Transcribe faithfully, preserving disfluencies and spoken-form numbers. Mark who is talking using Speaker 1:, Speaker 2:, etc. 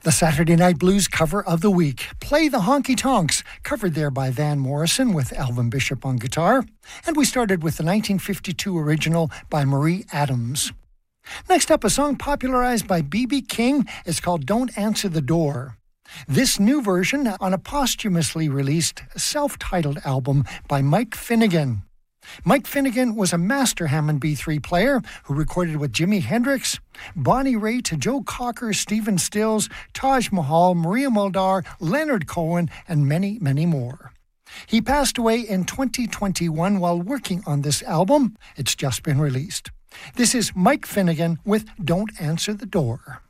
Speaker 1: The Saturday Night Blues cover of the week, Play the Honky Tonks, covered there by Van Morrison with Elvin Bishop on guitar. And we started with the nineteen fifty-two original by Marie Adams. Next up, a song popularized by B B King. It's called Don't Answer the Door. This new version on a posthumously released self-titled album by Mike Finnegan. Mike Finnegan was a master Hammond B three player who recorded with Jimi Hendrix, Bonnie Raitt, Joe Cocker, Stephen Stills, Taj Mahal, Maria Muldaur, Leonard Cohen, and many, many more. He passed away in twenty twenty-one while working on this album. It's just been released. This is Mike Finnegan with Don't Answer the Door.